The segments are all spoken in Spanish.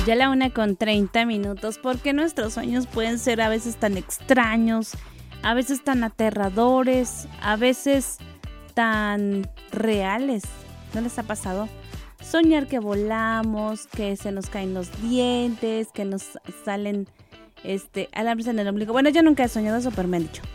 Ya la 1:30, porque nuestros sueños pueden ser a veces tan extraños, a veces tan aterradores, a veces tan reales. ¿No les ha pasado? Soñar que volamos, que se nos caen los dientes, que nos salen alambres en el ombligo. Bueno, yo nunca he soñado eso, pero me han dicho.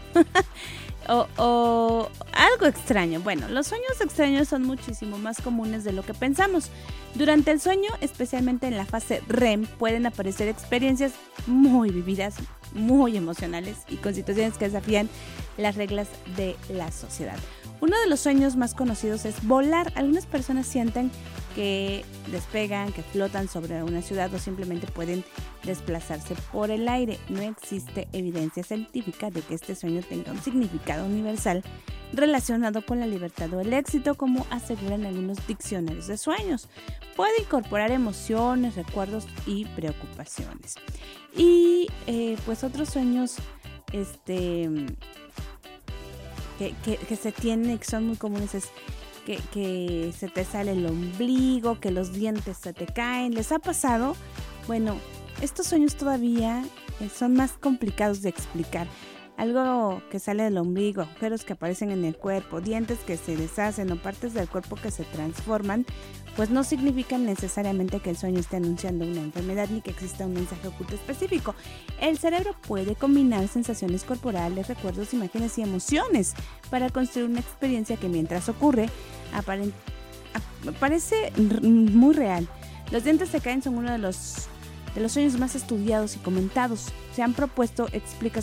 o algo extraño. Bueno, los sueños extraños son muchísimo más comunes de lo que pensamos. Durante el sueño, especialmente en la fase REM, pueden aparecer experiencias muy vividas, muy emocionales y con situaciones que desafían las reglas de la sociedad. Uno de los sueños más conocidos es volar. Algunas personas sienten que despegan, que flotan sobre una ciudad o simplemente pueden desplazarse por el aire. No existe evidencia científica de que este sueño tenga un significado universal relacionado con la libertad o el éxito, como aseguran algunos diccionarios de sueños. Puede incorporar emociones, recuerdos y preocupaciones. Y pues otros sueños que se tienen, que son muy comunes, es que se te sale el ombligo, que los dientes se te caen. ¿Les ha pasado? Bueno, estos sueños todavía son más complicados de explicar. Algo que sale del ombligo, agujeros que aparecen en el cuerpo, dientes que se deshacen o partes del cuerpo que se transforman, pues no significan necesariamente que el sueño esté anunciando una enfermedad ni que exista un mensaje oculto específico. El cerebro puede combinar sensaciones corporales, recuerdos, imágenes y emociones para construir una experiencia que, mientras ocurre, parece muy real. Los dientes se caen son uno de los sueños más estudiados y comentados. Se han propuesto explicaciones